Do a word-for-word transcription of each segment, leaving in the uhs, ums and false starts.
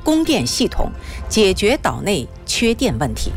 供电系统，解决岛内缺电问题。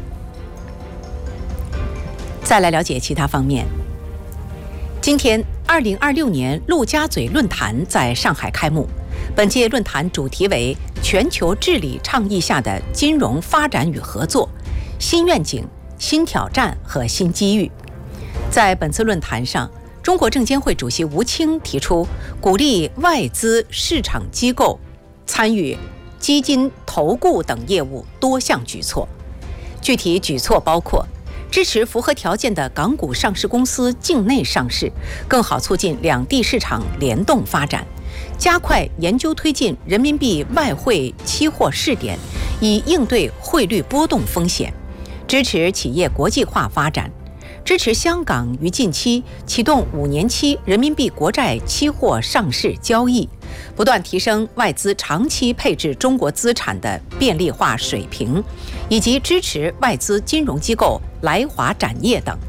再来了解其他方面。今天，二零二六年陆家嘴论坛在上海开幕。本届论坛主题为全球治理倡议下的金融发展与合作、新愿景、新挑战和新机遇。在本次论坛上，中国证监会主席吴清提出，鼓励外资市场机构参与基金投顾等业务多项举措。具体举措包括支持符合条件的港股上市公司境内上市，更好促进两地市场联动发展，加快研究推进人民币外汇期货试点，以应对汇率波动风险，支持企业国际化发展，支持香港于近期启动五年期人民币国债期货上市交易，不断提升外资长期配置中国资产的便利化水平，以及支持外资金融机构来华展业等。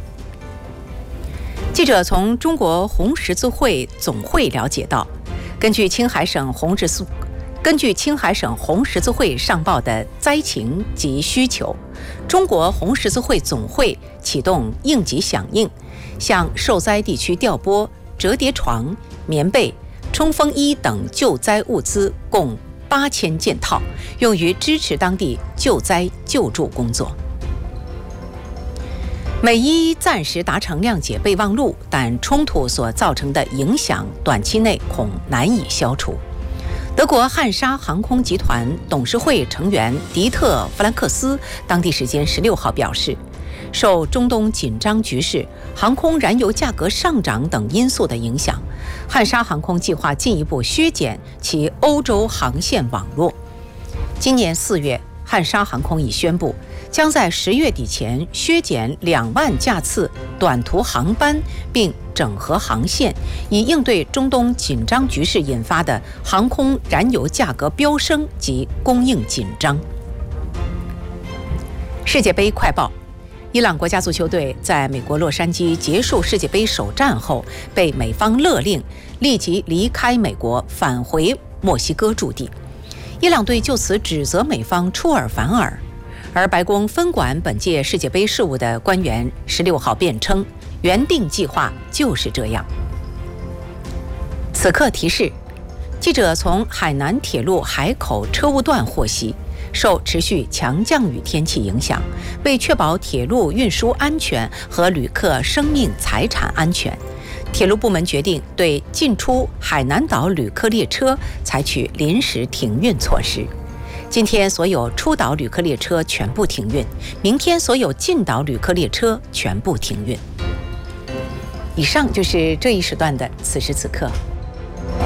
记者从中国红十字会总会了解到，根据青海省红十字根据青海省红十字会上报的灾情及需求，中国红十字会总会启动应急响应，向受灾地区调拨折叠床、棉被、冲锋衣等救灾物资共八千件套，用于支持当地救灾救助工作。美伊暂时达成谅解备忘录，但冲突所造成的影响短期内恐难以消除。德国汉莎航空集团董事会成员迪特·弗兰克斯当地时间十六号表示，受中东紧张局势、航空燃油价格上涨等因素的影响，汉莎航空计划进一步削减其欧洲航线网络。今年四月，汉莎航空已宣布将在十月底前削减两万架次短途航班，并整合航线，以应对中东紧张局势引发的航空燃油价格飙升及供应紧张。世界杯快报：伊朗国家足球队在美国洛杉矶结束世界杯首战后，被美方勒令立即离开美国，返回墨西哥驻地。伊朗队就此指责美方出尔反尔，而白宫分管本届世界杯事务的官员十六号辩称，原定计划就是这样。此刻提示：记者从海南铁路海口车务段获悉，受持续强降雨天气影响，为确保铁路运输安全和旅客生命财产安全，铁路部门决定对进出海南岛旅客列车采取临时停运措施。今天所有出岛旅客列车全部停运，明天所有进岛旅客列车全部停运。以上就是这一时段的此时此刻。